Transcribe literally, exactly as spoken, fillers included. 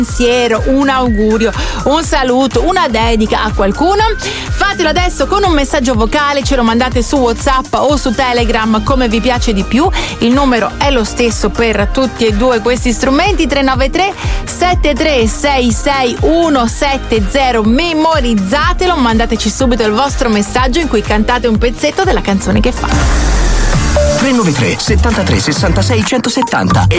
pensiero, un augurio, un saluto, una dedica a qualcuno, fatelo adesso con un messaggio vocale, ce lo mandate su WhatsApp o su Telegram come vi piace di più. Il numero è lo stesso per tutti e due questi strumenti: tre nove tre sette tre sei sei uno sette zero. Memorizzatelo, mandateci subito il vostro messaggio in cui cantate un pezzetto della canzone che fa. tre nove tre settantatré sessantasei centosettanta e